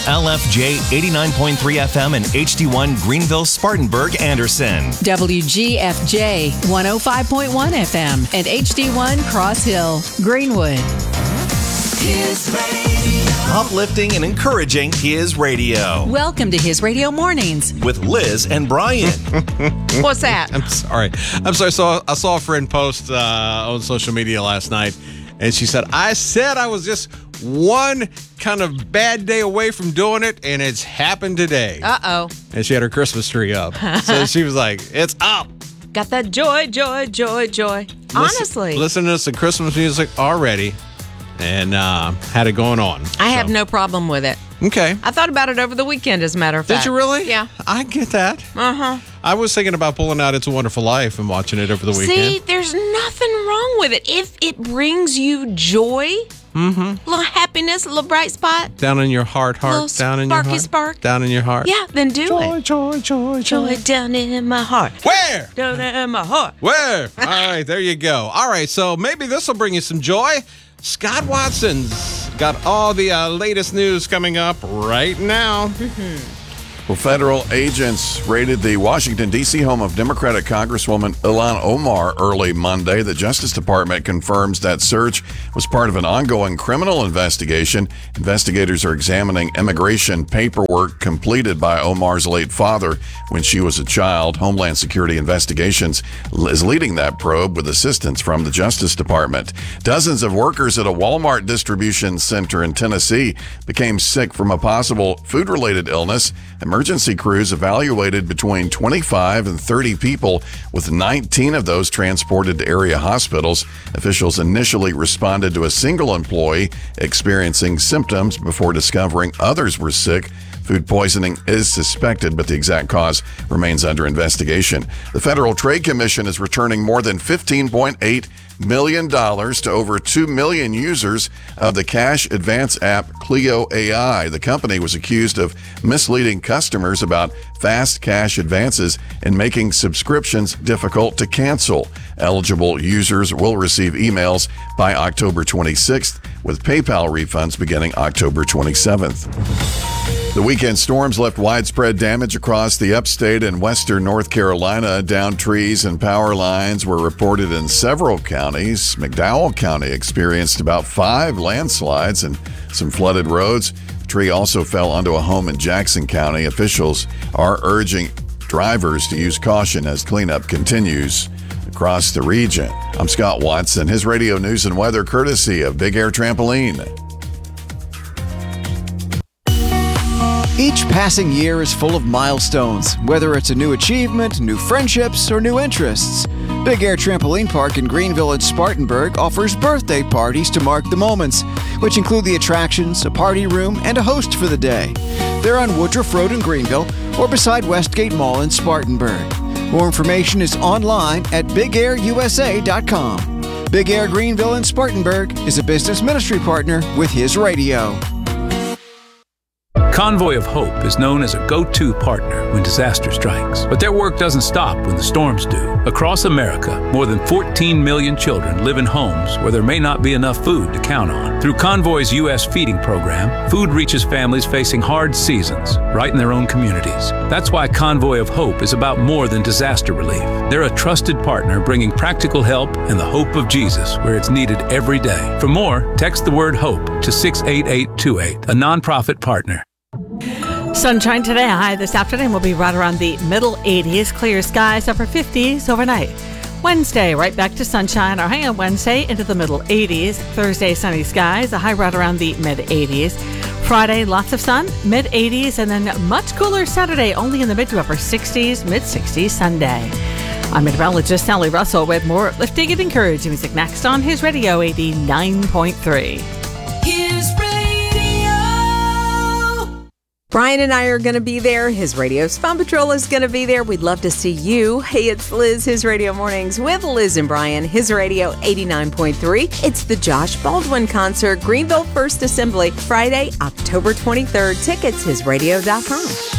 WLFJ 89.3 FM and HD1 Greenville, Spartanburg, Anderson. WGFJ 105.1 FM and HD1 Cross Hill, Greenwood. His radio. Uplifting and encouraging His radio. Welcome to His Radio Mornings with Liz and Brian. What's that? I'm sorry. I saw a friend post on social media last night, and she said I was just one kind of bad day away from doing it, and it's happened today. Uh-oh. And she had her Christmas tree up. So she was like, it's up. Got that joy. Honestly. Listening to some Christmas music already, and had it going on. I have no problem with it. Okay. I thought about it over the weekend, as a matter of fact. Did you really? Yeah. I get that. Uh-huh. I was thinking about pulling out It's a Wonderful Life and watching it over the weekend. See, there's nothing wrong with it. If it brings you joy, little happiness, a little bright spot. Down in your heart, Little down in your heart. spark. Down in your heart. Yeah, then do it. Joy. Joy down in my heart. Where? Down in my heart. Where? All right, there you go. All right, so maybe this will bring you some joy. Scott Watson's got all the latest news coming up right now. Well, federal agents raided the Washington, D.C. home of Democratic Congresswoman Ilhan Omar early Monday. The Justice Department confirms that search was part of an ongoing criminal investigation. Investigators are examining immigration paperwork completed by Omar's late father when she was a child. Homeland Security Investigations is leading that probe with assistance from the Justice Department. Dozens of workers at a Walmart distribution center in Tennessee became sick from a possible food-related illness. Emergency crews evaluated between 25 and 30 people, with 19 of those transported to area hospitals. Officials initially responded to a single employee experiencing symptoms before discovering others were sick. Food poisoning is suspected, but the exact cause remains under investigation. The Federal Trade Commission is returning more than $15.8 million to over 2 million users of the cash advance app Clio AI. The company was accused of misleading customers about fast cash advances and making subscriptions difficult to cancel. Eligible users will receive emails by October 26th, with PayPal refunds beginning October 27th. The weekend storms left widespread damage across the upstate and western North Carolina. Downed trees and power lines were reported in several counties. McDowell County experienced about 5 landslides and some flooded roads. A tree also fell onto a home in Jackson County. Officials are urging drivers to use caution as cleanup continues across the region. I'm Scott Watson. His radio news and weather courtesy of Big Air Trampoline. Each passing year is full of milestones, whether it's a new achievement, new friendships, or new interests. Big Air Trampoline Park in Greenville and Spartanburg offers birthday parties to mark the moments, which include the attractions, a party room, and a host for the day. They're on Woodruff Road in Greenville or beside Westgate Mall in Spartanburg. More information is online at BigAirUSA.com. Big Air Greenville and Spartanburg is a business ministry partner with His Radio. Convoy of Hope is known as a go-to partner when disaster strikes. But their work doesn't stop when the storms do. Across America, more than 14 million children live in homes where there may not be enough food to count on. Through Convoy's U.S. feeding program, food reaches families facing hard seasons right in their own communities. That's why Convoy of Hope is about more than disaster relief. They're a trusted partner bringing practical help and the hope of Jesus where it's needed every day. For more, text the word HOPE to 68828, a nonprofit partner. Sunshine today, high this afternoon will be right around the middle 80s. Clear skies, upper 50s overnight. Wednesday, right back to sunshine. Our high on Wednesday into the middle 80s. Thursday, sunny skies, a high right around the mid 80s. Friday, lots of sun, mid 80s, and then much cooler Saturday, only in the mid to upper 60s, mid 60s Sunday. I'm meteorologist Sally Russell with more uplifting and encouraging music next on His Radio 89.3. His radio. Brian and I are going to be there. His Radio's Fun Patrol is going to be there. We'd love to see you. Hey, it's Liz, His Radio Mornings with Liz and Brian, His Radio 89.3. It's the Josh Baldwin Concert, Greenville First Assembly, Friday, October 23rd. Tickets, hisradio.com.